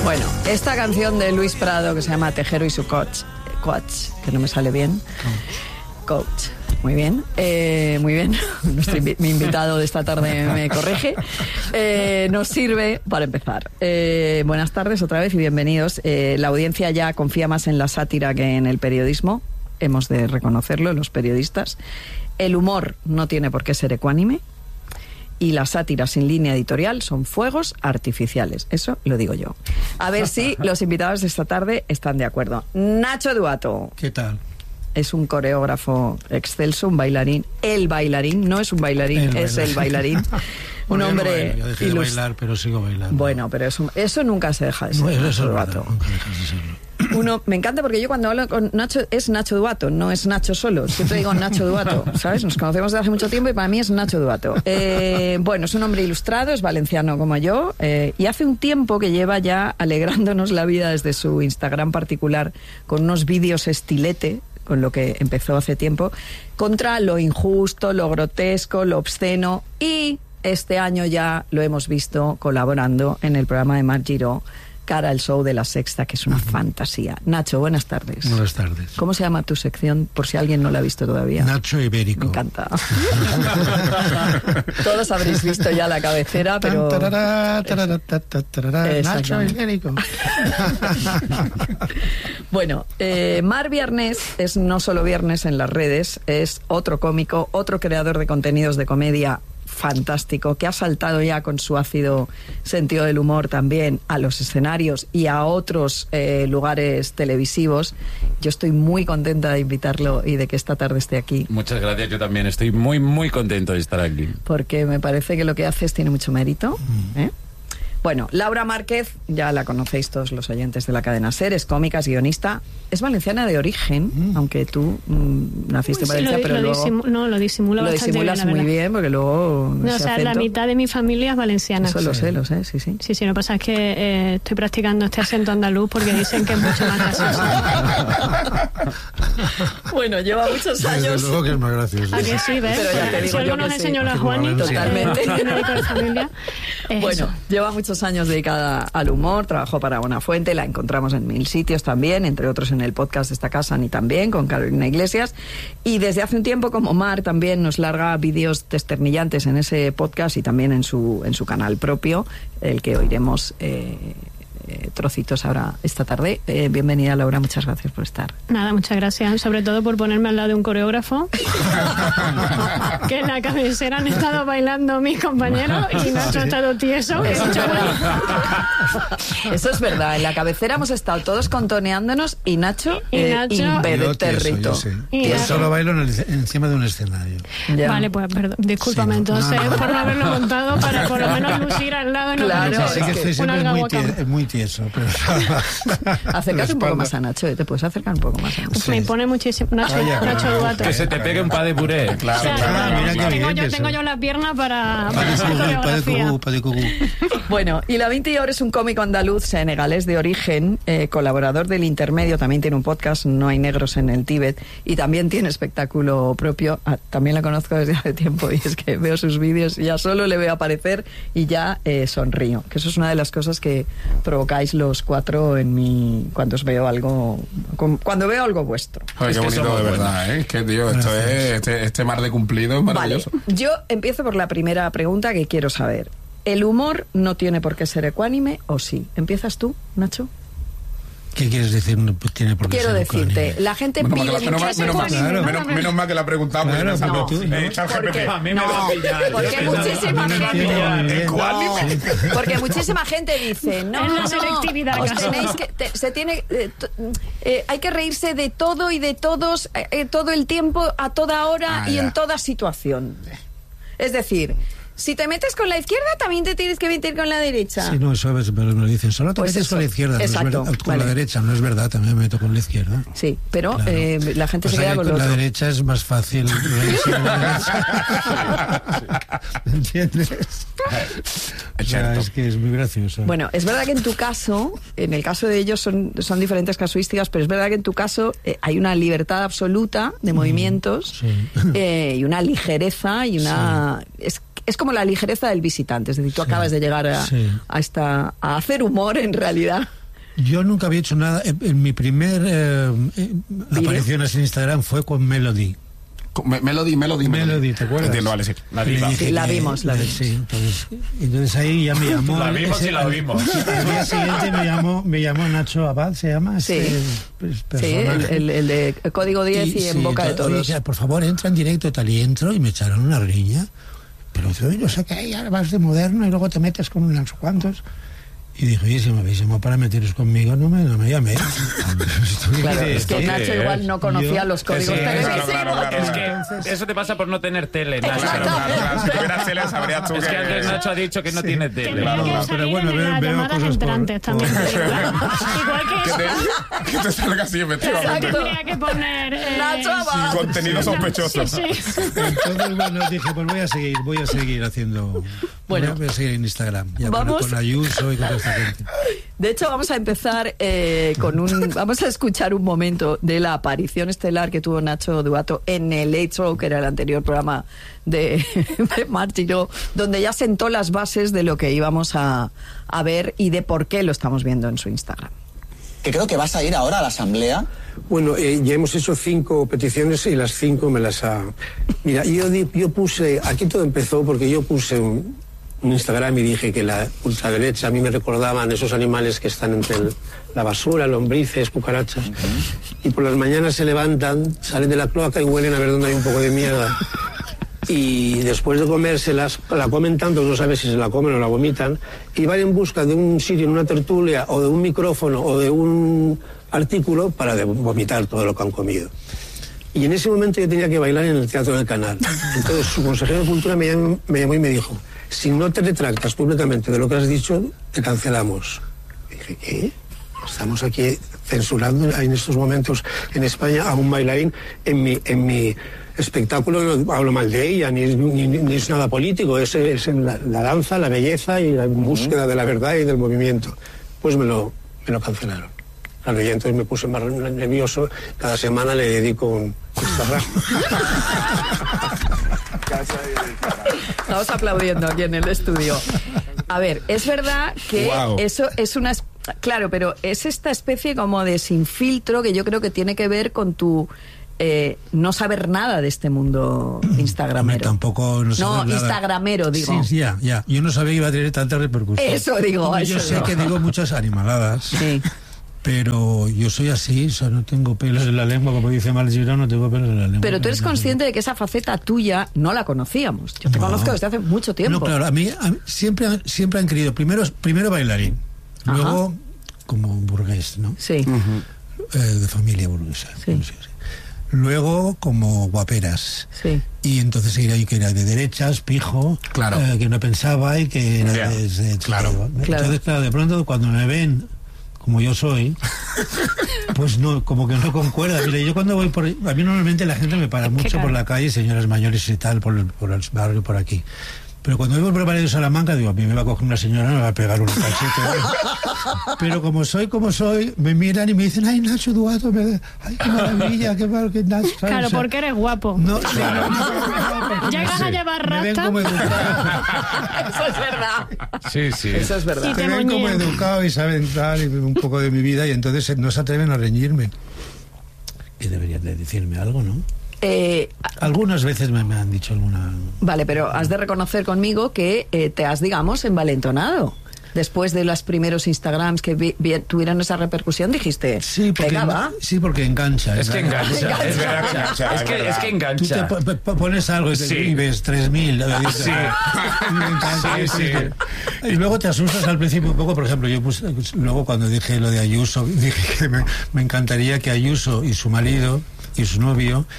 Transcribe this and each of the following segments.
Bueno, esta canción de Luis Prado que se llama Tejero y su coach, que no me sale bien. Coach. Muy bien, muy bien. Mi invitado de esta tarde me corrige. Nos sirve para empezar. Buenas tardes otra vez y bienvenidos. La audiencia ya confía más en la sátira que en el periodismo. Hemos de reconocerlo, los periodistas. El humor no tiene por qué ser ecuánime. Y la sátira sin línea editorial son fuegos artificiales. Eso lo digo yo. A ver si los invitados de esta tarde están de acuerdo. Nacho Duato. ¿Qué tal? Es un coreógrafo excelso, un bailarín. El bailarín, no es un bailarín, el bailarín. Un hombre... Yo dejé de bailar, pero sigo bailando. Bueno, pero eso nunca se deja de ser. Bueno, eso Duato. Nunca dejas de serlo. Me encanta porque yo cuando hablo con Nacho es Nacho Duato, no es Nacho solo. Siempre digo Nacho Duato, ¿sabes? Nos conocemos desde hace mucho tiempo y para mí es Nacho Duato. Bueno, es un hombre ilustrado, es valenciano como yo, y hace un tiempo que lleva ya alegrándonos la vida desde su Instagram particular con unos vídeos estilete, con lo que empezó hace tiempo, contra lo injusto, lo grotesco, lo obsceno, y este año ya lo hemos visto colaborando en el programa de Mar Giró, Cara al Show de La Sexta, que es una fantasía. Nacho, buenas tardes. Buenas tardes. ¿Cómo se llama tu sección, por si alguien no la ha visto todavía? Nacho Ibérico. Me encanta. Todos habréis visto ya la cabecera, pero... Nacho Ibérico. Bueno, Mar Viernes es no solo viernes en las redes, es otro cómico, otro creador de contenidos de comedia fantástico, que ha saltado ya con su ácido sentido del humor también a los escenarios y a otros lugares televisivos. Yo estoy muy contenta de invitarlo y de que esta tarde esté aquí. Muchas gracias, yo también estoy muy, muy contento de estar aquí. Porque me parece que lo que haces tiene mucho mérito, ¿eh? Bueno, Laura Márquez, ya la conocéis todos los oyentes de la cadena SER, es cómica, es guionista, es valenciana de origen, aunque tú naciste en Valencia, pero luego... lo disimula lo bastante disimulas bien, muy bien, porque luego... No, o sea, acento, la mitad de mi familia es valenciana. Eso lo sé, sí. Sí, lo que pasa es que estoy practicando este acento andaluz porque dicen que es mucho más gracioso. Bueno, lleva muchos años... Desde luego que es más gracioso. ¿A que sí, ves? Pero ya te digo si algo yo nos que sí. enseñó la Juani, Totalmente. médico de familia, Bueno, eso. lleva muchos años dedicada al humor, trabajó para Buenafuente, la encontramos en 1000 sitios también, entre otros en el podcast de esta casa, ni también, con Carolina Iglesias, y desde hace un tiempo, como Mar, también nos larga vídeos desternillantes en ese podcast y también en su canal propio, el que oiremos trocitos ahora esta tarde. Bienvenida, Laura, muchas gracias por estar. Nada, muchas gracias, sobre todo por ponerme al lado de un coreógrafo que en la cabecera han estado bailando mis compañeros y Nacho ha estado tieso. Eso es verdad, en la cabecera hemos estado todos contoneándonos y Nacho impertérrito. Yo solo bailo encima de un escenario. Ya. Vale, pues perdón, discúlpame, sí, entonces por no haberlo contado, para por lo menos lucir al lado y no claro, sí que estoy siempre muy tieso, pero... Acércate un poco más a Nacho, te puedes acercar un poco más a Nacho. Sí. Me impone muchísimo Nacho Duato. Que se te pegue un pa de puré, claro. Tengo yo la pierna para hacer coreografía. Bueno, y la Vinti ahora es un cómico andaluz senegalés de origen, colaborador del Intermedio, también tiene un podcast, No hay negros en el Tíbet, y también tiene espectáculo propio. También la conozco desde hace tiempo y es que veo sus vídeos y ya solo le veo aparecer y ya sonrío, que eso es una de las cosas que provocáis los cuatro en mí cuando os veo algo, cuando veo algo vuestro. Ay, qué bonito, de verdad, ¿eh? Que tío, esto es este mar de cumplido es maravilloso. Vale, yo empiezo por la primera pregunta que quiero saber. ¿El humor no tiene por qué ser ecuánime o sí? ¿Empiezas tú, Nacho? ¿Qué quieres decir? No tiene por qué Quiero ser decirte, ecuánime. la gente pide menos mal que la preguntamos. Porque muchísima gente dice, hay que reírse de todo y de todos todo el tiempo, a toda hora y en toda situación. Es decir, si te metes con la izquierda, también te tienes que meter con la derecha. Sí, no, eso es, pero me lo dicen. Solo te metes con la izquierda, exacto, no es con la derecha, no es verdad, también me meto con la izquierda. Sí, pero claro. La gente pues se queda con la derecha es más fácil. ¿Me entiendes? O sea, es que es muy gracioso. Bueno, es verdad que en tu caso, en el caso de ellos son diferentes casuísticas, pero es verdad que en tu caso hay una libertad absoluta de movimientos y una ligereza y una... Es como la ligereza del visitante, es decir, tú acabas de llegar a hacer humor en realidad. Yo nunca había hecho nada. En mi primer aparición en Instagram fue con Melody. Melody, ¿te acuerdas? Entiendo, vale, sí. La vimos. Sí, entonces ahí ya me llamó. La vimos y la oímos. Al día siguiente me llamó Nacho Abad, ¿se llama? Sí, el de Código 10 y en boca de todos. Oye, ya, por favor, entra en directo, tal, y entro y me echaron una riña. Pero yo sé que ya vas de moderno y luego te metes con unos cuantos. Y dije, oye, si me habéis llamado para meteros conmigo, no me llaméis. Claro, es que Nacho igual no conocía los códigos televisivos. Claro. Es que eso te pasa por no tener tele, Nacho. Claro. Si tuvieras tele, sabrías tú Es que antes Nacho ha dicho que no tiene tele. Tendría que salir pero bueno, en las veo llamadas cosas entrantes también. Igual que que te salga así, efectivamente. tendría que poner... Nacho Abad. Contenido sospechoso. Sí. Entonces, bueno, dije, pues voy a seguir haciendo... Bueno. Voy a seguir en Instagram. Ya Vamos. con Ayuso y con toda esta gente. De hecho, vamos a empezar vamos a escuchar un momento de la aparición estelar que tuvo Nacho Duato en el Late Show, que era el anterior programa de Mar Giró, donde ya sentó las bases de lo que íbamos a ver y de por qué lo estamos viendo en su Instagram. Que creo que vas a ir ahora a la asamblea. Bueno, ya hemos hecho 5 peticiones y las 5 me las ha... Mira, yo puse... Aquí todo empezó porque yo puse un Instagram y dije que la ultraderecha a mí me recordaban esos animales que están entre la basura, lombrices, cucarachas. Y por las mañanas se levantan, salen de la cloaca y huelen a ver dónde hay un poco de mierda. Y después de comérselas, la comen tanto, no sabes si se la comen o la vomitan, y van en busca de un sitio, en una tertulia, o de un micrófono, o de un artículo para vomitar todo lo que han comido. Y en ese momento yo tenía que bailar en el Teatro del Canal. Entonces su consejero de Cultura me llamó y me dijo, si no te retractas públicamente de lo que has dicho, te cancelamos. Y dije, ¿qué? Estamos aquí censurando en estos momentos en España a un bailarín en mi espectáculo. No hablo mal de ella, ni es nada político, es en la danza, la belleza y la búsqueda de la verdad y del movimiento. Pues me lo cancelaron. Claro, y entonces me puse más nervioso. Cada semana le dedico un Instagram. Estamos aplaudiendo aquí en el estudio. A ver, es verdad que eso es una... Claro, pero es esta especie como de sin filtro que yo creo que tiene que ver con tu... no saber nada de este mundo instagramero. Tampoco no saber nada. Instagramero, digo. Sí, ya. Yo no sabía que iba a tener tanta repercusión. Eso digo. Yo sé que digo muchas animaladas. Sí. Pero yo soy así, no tengo pelos en la lengua, como dice Mar Giró, no tengo pelos en la lengua. Pero tú eres consciente de que esa faceta tuya no la conocíamos. Yo te conozco desde hace mucho tiempo. No, claro, a mí siempre han querido, primero bailarín, luego como burgués, ¿no? Sí. De familia burguesa. Sí. Luego como guaperas. Sí. Y entonces era que era de derechas, pijo, Claro. Que no pensaba y que era Claro. Entonces, claro, de pronto cuando me ven como yo soy, pues no, como que no concuerda. Mire, yo cuando voy a mí normalmente la gente me para mucho por la calle, señoras mayores y tal, por el barrio, por aquí. Pero cuando voy por el barrio de Salamanca, digo, a mí me va a coger una señora, me va a pegar un cachete. Pero como soy, me miran y me dicen, ay, Nacho Duato, ay, qué maravilla, qué mal que Nacho. ¿sabes? Claro, O sea, porque eres guapo. No, Llegas a llevar me ven rasta. como educado. Eso es verdad. Sí. Eso es verdad. Y Te te ven como moñían. educado y saben tal, y un poco de mi vida, y entonces no se atreven a reñirme. Y deberían de decirme algo, ¿no? Algunas veces me han dicho alguna... Vale, pero has de reconocer conmigo que te has, digamos, envalentonado. Después de los primeros Instagrams que tuvieron esa repercusión, dijiste, Sí, porque engancha. Es que engancha. Es verdad que engancha. Es que Tú te engancha. pones algo y ves 3.000. Sí. Y me encanta. Sí. Y luego te asustas al principio un poco. Por ejemplo, yo luego cuando dije lo de Ayuso, dije que me encantaría que Ayuso y su marido y su novio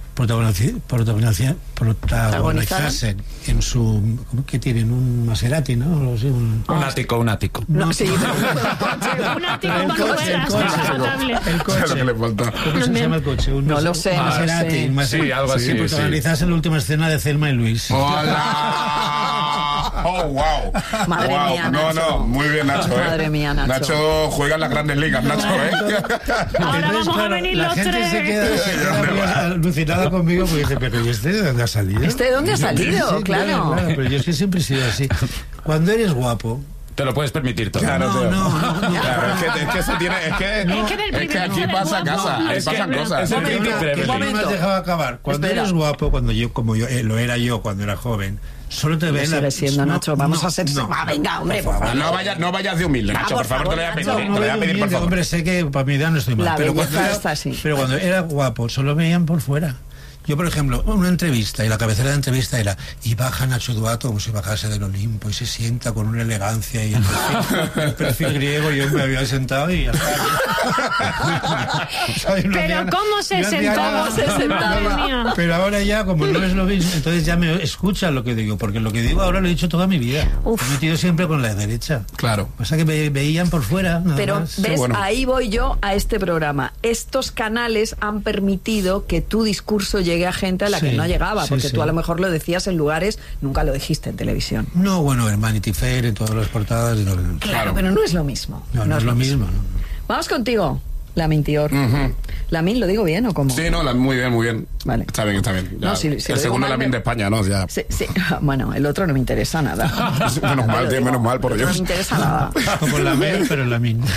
protagonizasen en su... ¿Qué tienen? Un Maserati, ¿no? Un ático. No, sí. Un ático El con coche, ruedas, el coche. Es lo que le falta. ¿Cómo se llama el coche? No lo sé, no lo Maserati. sé. Sí, algo así, Que protagonizasen la última escena de Thelma y Luis. ¡Hola! ¡Oh, wow! Madre mía, Nacho. No, muy bien, Nacho. Madre mía, Nacho. Nacho juega en las grandes ligas, Nacho, Ahora Entonces, vamos a venir la los gente tres. se queda muy alucinada conmigo porque dice, pero ¿y este de dónde ha salido? ¿Este de dónde ha salido? Sí, Claro. Pero yo es que siempre he sido así. Cuando eres guapo, Te lo puedes permitir todo. Claro, No, tío. no. Claro, es que eso tiene. Es que aquí pasa casa, ahí pasan cosas. es el Que príncipe, no me has dejado acabar. Cuando Espera. eres guapo, como yo lo era yo cuando era joven, solo te ven sigue siendo, Nacho, vamos a ser... venga, hombre, por favor. No vayas de humilde, Nacho, por favor, te lo voy a pedir. Nacho. Te lo voy a pedir, por favor. Hombre, sé que para mi edad no estoy mal. La Pero belleza cuando, está así. pero cuando era guapo, solo veían por fuera. Yo, por ejemplo, una entrevista, y la cabecera de la entrevista era, y baja Nacho Duato como si bajase del Olimpo, y se sienta con una elegancia, y el perfil griego, yo me había sentado y ya está. O sea, yo no Pero hacía- ¿cómo se no hacía sentaba? nada. ¿Cómo se sentaba? Madre mía. Pero ahora ya, como no es lo mismo, entonces ya me escuchan lo que digo, porque lo que digo ahora lo he dicho toda mi vida. Uf. Me he metido siempre con la derecha. Claro. Pasa que veían por fuera, nada Pero, más. ¿ves? bueno. Ahí voy yo a este programa. Estos canales han permitido que tu discurso llegue a gente a la que Sí, no llegaba, sí, porque sí. tú a lo mejor lo decías en lugares, nunca lo dijiste en televisión. No, bueno, en Vanity Fair, en todas las portadas. Claro, pero no es lo mismo. No es lo mismo. ¿no? Vamos contigo, Lamin Tior. Lamin, ¿lo digo bien o cómo? Sí, no, muy bien, muy bien. Vale. Está bien, está bien. Ya. No, si lo El digo segundo mal, Lamin me- de España, ¿no? Ya. Sí, sí. Bueno, el otro no me interesa nada. Menos mal, Lo tío, digo. menos mal, por El otro Dios. No me interesa nada. Como la Mel, pero en la min.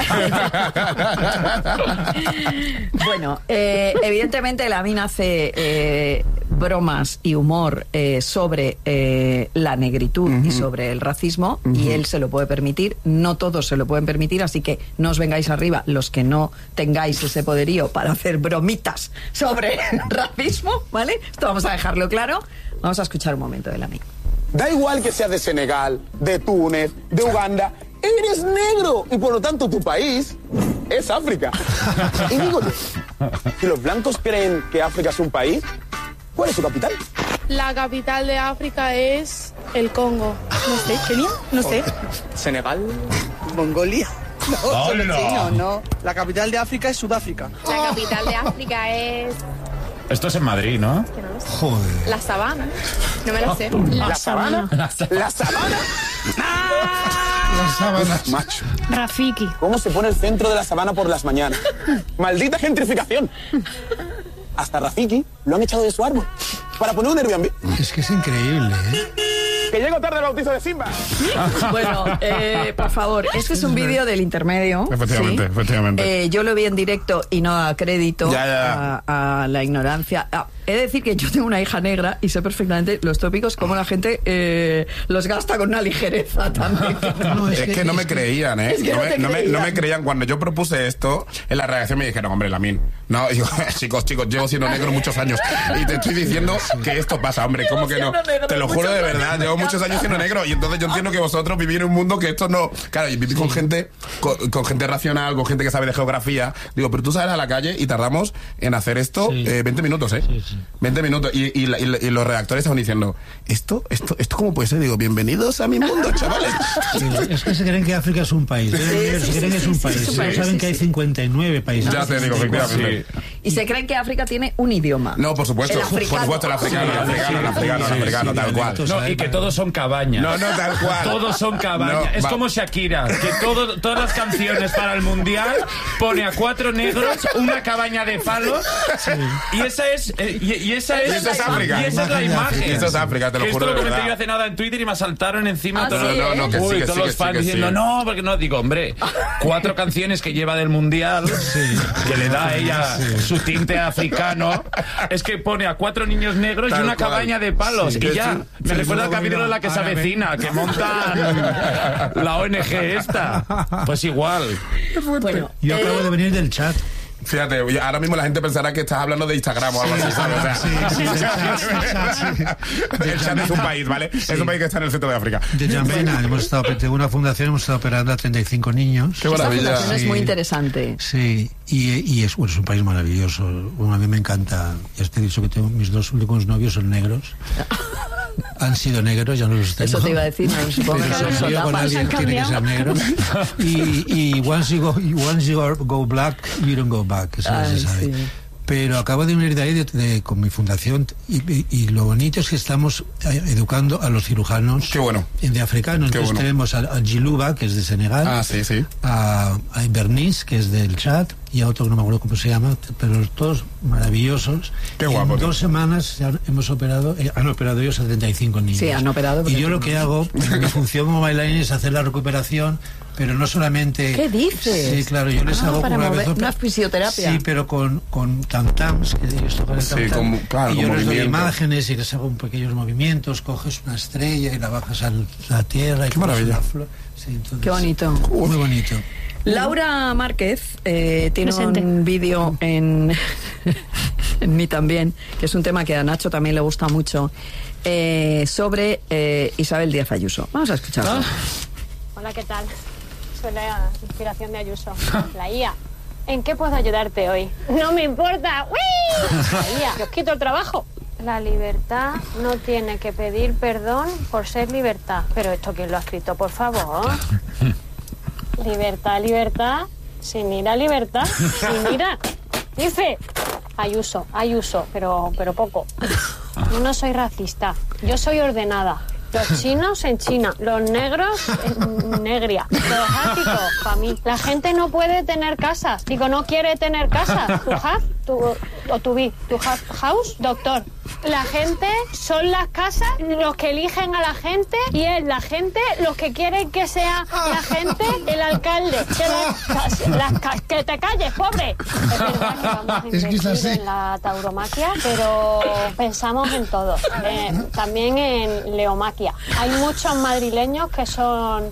Bueno, evidentemente Lamin hace bromas y humor sobre la negritud y sobre el racismo, y él se lo puede permitir. No todos se lo pueden permitir, así que no os vengáis arriba los que no tengáis ese poderío para hacer bromitas sobre racismo, ¿vale? Esto vamos a dejarlo claro. Vamos a escuchar un momento de Lamin. Da igual que seas de Senegal, de Túnez, de Uganda, eres negro y por lo tanto tu país es África. Y digo yo, si los blancos creen que África es un país, ¿cuál es su capital? La capital de África es el Congo. No sé, Kenia, no sé. Senegal. Mongolia. ¡Hola! No. La capital de África es Sudáfrica. La capital de África es... Esto es en Madrid, ¿no? que no lo sé. Joder. La sabana. No me lo sé. La sabana. ¿La sabana? Las sábanas. Macho, Rafiki. ¿cómo se pone el centro de la sabana por las mañanas? ¡Maldita gentrificación! Hasta Rafiki lo han echado de su árbol para poner un Airbnb. Es que es increíble, ¿eh? Que llego tarde al bautizo de Simba. Bueno, por favor, este es un vídeo del intermedio. Efectivamente, ¿sí? efectivamente. Yo lo vi en directo y no a crédito Ya. A la ignorancia. He de decir que yo tengo una hija negra y sé perfectamente los tópicos, cómo la gente los gasta con una ligereza también. No, Es que no me creían, ¿eh? Es que no te no me creían. Cuando yo propuse esto, en la redacción me dijeron, hombre, Lamin. No, digo, chicos, llevo siendo negro muchos años. Y te estoy diciendo que esto pasa, hombre, ¿cómo que no? Siendo negro Te lo juro muchos de años, verdad, me llevo muchos encanta. años siendo negro. Y entonces yo entiendo que vosotros vivís en un mundo que esto no. Claro, y vivís con gente, con gente racional, con gente que sabe de geografía. Digo, pero tú sales a la calle y tardamos en hacer esto Sí. 20 minutos, ¿eh? Sí, sí. 20 minutos. Y los redactores estaban diciendo, ¿esto cómo puede ser? Digo, bienvenidos a mi mundo, chavales. Es que se creen que África es un país. Se creen que es un país. es un No país, saben sí, que hay sí. 59 países. Ya te digo, efectivamente. Y se creen que África tiene un idioma. No, por supuesto, El africano. por supuesto, el africano, tal cual. No, y que todos son cabañas. No, tal cual. Todos son cabañas. No, es va. como Shakira, que todas las canciones para el mundial pone a 4 negros, una cabaña de palos, y esa es Eso es África. Y esa es la imagen. Eso es África, te lo Que juro esto de lo comenté verdad. yo hace nada en Twitter y me saltaron encima Ah, todos, sí, ¿eh? No, que sí, Uy, que todos sí, los que sí, fans que diciendo sí. no, porque no, digo, hombre, 4 canciones que lleva del mundial, que le da a ella su tinte africano, es que pone a 4 niños negros Tal y una cual. cabaña de palos, Sí, y sí, ya, sí. me Sí, recuerda al sí, capítulo de La que se árabe. avecina, que montan la ONG esta, pues igual. Bueno, Yo acabo de venir del chat. Fíjate, ahora mismo la gente pensará que estás hablando de Instagram o algo así, ¿sabes? O sea, el chat es un país, ¿vale? Es un país que está en el centro de África. De Jambena, tengo una fundación, hemos estado operando a 35 niños. Qué esta maravilla. fundación es Sí. muy interesante. Sí, y es un país maravilloso. Bueno, a mí me encanta. Ya te he dicho que mis 2 últimos novios son negros. Han sido negros, ya no los tengo. Eso te iba a decir, no, supongo que Pero no si los yo con solapas. alguien tiene que ser negro. Y once you go black, you don't go back. Eso Ay, se sabe. sí. Pero acabo de venir de ahí con mi fundación y lo bonito es que estamos educando a los cirujanos de africanos. Entonces tenemos a Giluba, que es de Senegal, a Bernice, que es del Chad, y a otro que no me acuerdo cómo se llama, pero todos maravillosos. Qué guapo. En 2 semanas hemos operado, han operado ellos 75 niños. Sí, han operado. Y yo lo que hago, mi función como bailarín es hacer la recuperación, pero no solamente... ¿Qué dices? Sí, claro, yo les hago para una mover, una fisioterapia. Sí, pero con tam-tams, que ellos tocan el tam-tam. Claro, y yo les doy imágenes y les hago pequeños movimientos, coges una estrella y la bajas a la tierra. Y qué maravilla. Una flor. Sí, entonces, qué bonito. Muy bonito. Laura Márquez tiene un vídeo en mí también, que es un tema que a Nacho también le gusta mucho, sobre Isabel Díaz Ayuso. Vamos a escucharlo. Hola, ¿qué tal? Soy la inspiración de Ayuso, la IA. ¿En qué puedo ayudarte hoy? No me importa. ¡Uy! La IA, que os quito el trabajo. La libertad no tiene que pedir perdón por ser libertad. Pero esto, ¿quién lo ha escrito, por favor? Libertad, libertad, sin ir a libertad, sin ir a... Dice Ayuso, pero poco. Yo no soy racista, yo soy ordenada. Los chinos en China, los negros en negria, los asiáticos para mí. La gente no puede tener casas, digo, no quiere tener casas. ¿Tu have? ¿Tu have house? Doctor. La gente son las casas los que eligen a la gente y es la gente los que quieren que sea la gente el alcalde. Que te calles, pobre. Es verdad que vamos a invertir en la tauromaquia, pero pensamos en todos. También en leomaquia. Hay muchos madrileños que son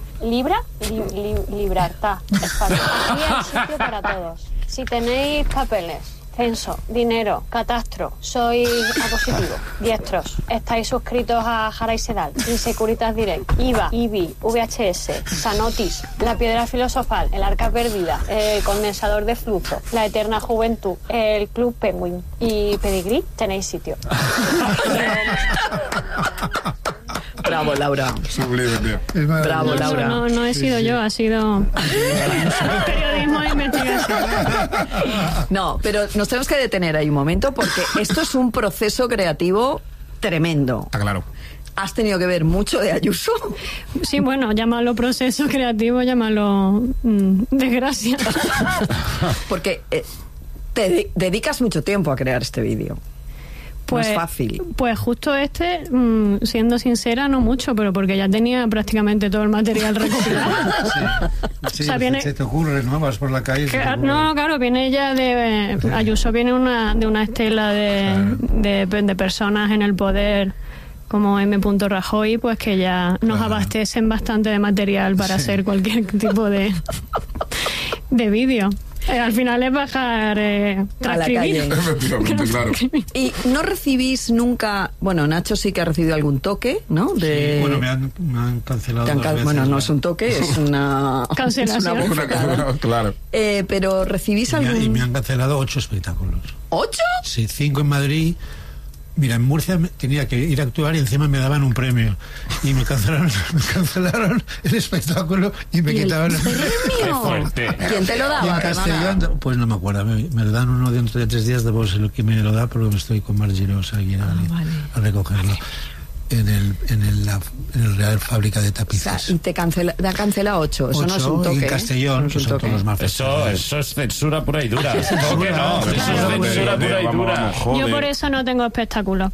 libertad. Aquí hay sitio para todos. Si tenéis papeles, censo, dinero, catastro, sois A positivo, diestros, estáis suscritos a Jara y Sedal, Insecuritas Direct, IVA, IBI, VHS, Sanotis, La Piedra Filosofal, El Arca Perdida, el Condensador de Flujo, La Eterna Juventud, el Club Penguin y Pedigrí, tenéis sitio. Bravo, Laura. Sublime, tío. Bravo, Laura. No he sido yo, ha sido periodismo de investigación. No, pero nos tenemos que detener ahí un momento porque esto es un proceso creativo tremendo. Está claro. ¿Has tenido que ver mucho de Ayuso? Sí, bueno, llámalo proceso creativo, llámalo desgracia. Porque te dedicas mucho tiempo a crear este vídeo. Pues, no es fácil. Pues justo siendo sincera, no mucho, pero porque ya tenía prácticamente todo el material recopilado. Sí, o sea, viene, se te ocurre, ¿no? Vas por la calle. No, claro, viene ya de... Ayuso viene de una estela de personas en el poder como M. Rajoy, pues que ya nos abastecen bastante de material para hacer cualquier tipo de vídeo. Al final es bajar a la calle. Efectivamente, claro. Y no recibís nunca... Bueno, Nacho sí que ha recibido algún toque, ¿no? Sí, bueno, me han cancelado 2 veces. Bueno, no es un toque, es una... cancelación. Es una claro. Pero recibís algún... Y me han cancelado 8 espectáculos. ¿8? Sí, 5 en Madrid. Mira, en Murcia tenía que ir a actuar y encima me daban un premio. Y me cancelaron el espectáculo y me quitaban el premio. ¡Qué fuerte! ¿Quién te lo daba? Y en Castellón, pues no me acuerdo. Me lo dan uno dentro de 3 días, después el que me lo da, porque me estoy con Margiros aquí a recogerlo. En el Real Fábrica de Tapices. O sea, y te ha cancelado 8. Eso no es un toque. Y en Castellón, que son todos los más eso es censura pura y dura. Toque no, eso es censura pura y dura. Yo por eso no tengo espectáculos.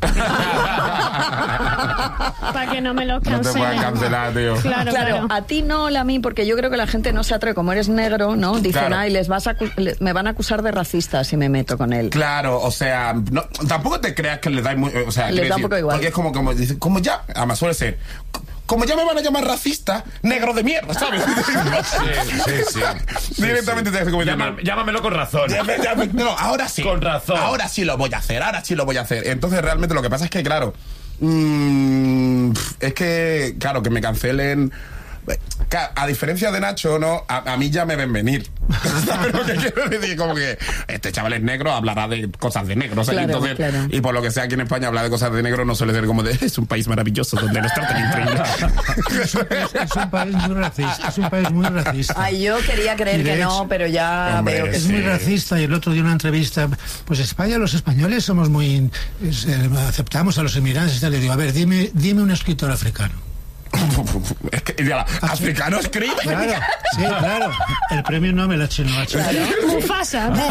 Para que no me los cancelen. No te puedan cancelar, tío. Claro, a ti no, a mí, porque yo creo que la gente no se atreve, como eres negro, ¿no? Dicen, claro. ay, me van a acusar de racista si me meto con él. Claro, o sea, no, tampoco te creas que les da o sea, les da un poco igual. Porque es como dicen, como ya, además suele ser, como ya me van a llamar racista, negro de mierda, ¿sabes? Sí. Directamente te hace como llámamelo con razón. No, ahora sí. Con razón. Ahora sí lo voy a hacer, Entonces, realmente lo que pasa es que, claro, es que, claro, que me cancelen Claro, a diferencia de Nacho, ¿no? A mí ya me ven venir. ¿Sabes lo que quiero decir? Como que este chaval es negro, hablará de cosas de negros. Claro, entonces, claro. Y por lo que sea, aquí en España hablar de cosas de negro no suele ser como de es un país maravilloso donde nos tratan increíble. Es un país muy racista. Es un país muy racista. Ay, yo quería creer que no, pero ya veo que es muy racista. Y el otro día una entrevista, pues España, los españoles somos muy aceptamos a los inmigrantes y tal. Le digo, a ver, dime un escritor africano. Es que, ¿africano escribe? Claro, sí, claro. El premio Nobel a Chenua Achebe. Mufasa. No,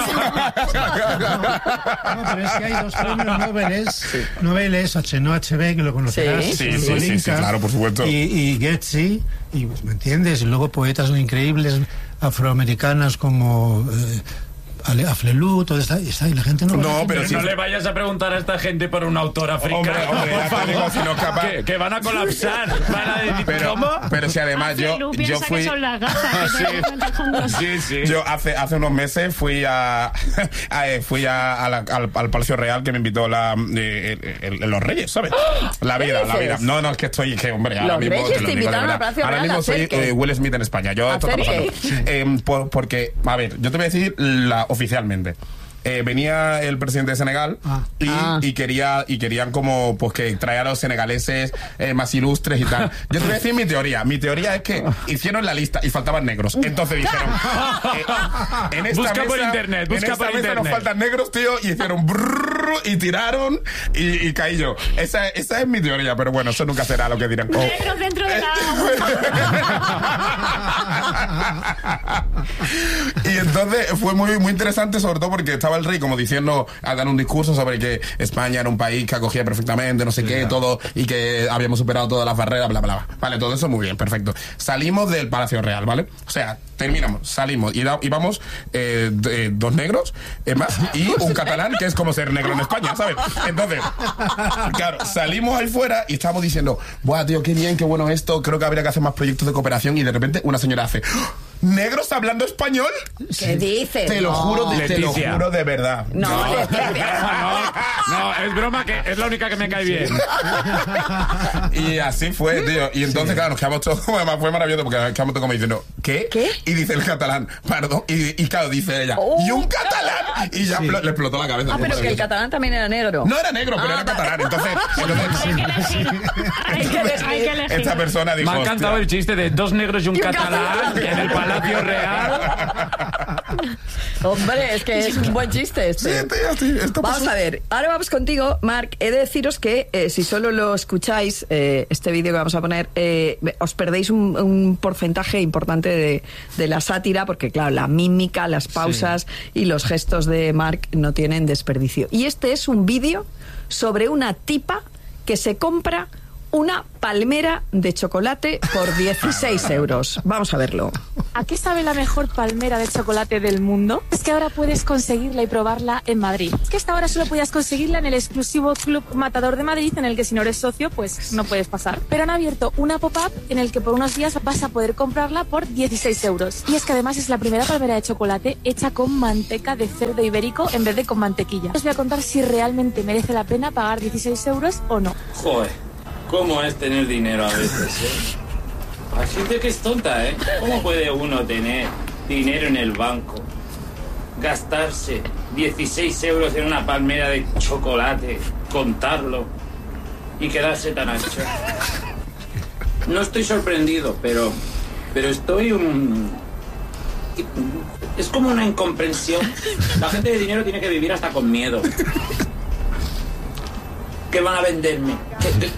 pero es que hay 2 premios Nobeles a Chenua Achebe, que lo conocerás. Sí, claro, por supuesto. Y Getty, y pues, ¿me entiendes? Y luego poetas increíbles afroamericanas como... Aflelu, todo está, y la gente no, pero si no le vayas a preguntar a esta gente por un autor africano, hombre, por favor, sino capaz... que van a colapsar, van a decir, ¿cómo? Pero si además yo fui... Que son las gafas, sí. Yo hace unos meses fui al Palacio Real, que me invitó los Reyes, ¿sabes? La vida. No, es que estoy, que hombre, ahora mismo... Los Reyes te invitaron al Palacio Real. Ahora mismo soy Will Smith en España, yo esto está pasando. Porque, a ver, yo te voy a decir oficialmente. Venía el presidente de Senegal y querían como pues que traer a los senegaleses más ilustres y tal. Yo te voy a decir mi teoría. Mi teoría es que hicieron la lista y faltaban negros. Entonces dijeron en esta busca mesa, por internet, nos faltan negros, tío, y hicieron brrr, y tiraron y caí yo. Esa es mi teoría, pero bueno, eso nunca será lo que dirán. Negros dentro de la Y entonces fue muy, muy interesante, sobre todo porque estaba el rey como diciendo, a dar un discurso sobre que España era un país que acogía perfectamente, no sé qué, todo, y que habíamos superado todas las barreras, bla, bla, bla. Vale, todo eso muy bien, perfecto. Salimos del Palacio Real, ¿vale? O sea, salimos y vamos 2 negros, más, y un catalán, que es como ser negro en España, ¿sabes? Entonces, claro, salimos ahí fuera y estábamos diciendo, buah, tío, qué bien, qué bueno esto, creo que habría que hacer más proyectos de cooperación, y de repente una señora hace... ¿Negros hablando español? ¿Qué dices? Te lo juro de verdad. No, es broma, que es la única que me cae bien. Y así fue, tío. Y entonces, claro, nos quedamos todos, además fue maravilloso porque nos quedamos todos como diciendo, ¿qué? Y dice el catalán, perdón, y claro, dice ella, ¿y un catalán? Y ya le explotó la cabeza. Pero que el catalán también era negro. No era negro, pero era catalán. Entonces hay que elegir. Esta persona dijo, me ha encantado el chiste de 2 negros y un catalán en el Palacio Real. Hombre, es que es un buen chiste este. Sí, tío, vamos a ver, ahora vamos contigo, Marc. He de deciros que si solo lo escucháis, este vídeo que vamos a poner, os perdéis un porcentaje importante de la sátira, porque claro, la mímica, las pausas y los gestos de Marc no tienen desperdicio. Y este es un vídeo sobre una tipa que se compra una palmera de chocolate por 16 euros. Vamos a verlo. ¿A qué sabe la mejor palmera de chocolate del mundo? Es que ahora puedes conseguirla y probarla en Madrid. Es que hasta ahora solo podías conseguirla en el exclusivo Club Matador de Madrid, en el que si no eres socio, pues no puedes pasar. Pero han abierto una pop-up en el que por unos días vas a poder comprarla por 16 euros. Y es que además es la primera palmera de chocolate hecha con manteca de cerdo ibérico en vez de con mantequilla. Os voy a contar si realmente merece la pena pagar 16 euros o no. Joder, ¿cómo es tener dinero a veces, Hay gente que es tonta, ¿Cómo puede uno tener dinero en el banco, gastarse 16 euros en una palmera de chocolate, contarlo y quedarse tan ancho? No estoy sorprendido, pero estoy es como una incomprensión. La gente de dinero tiene que vivir hasta con miedo. ¿Qué van a venderme?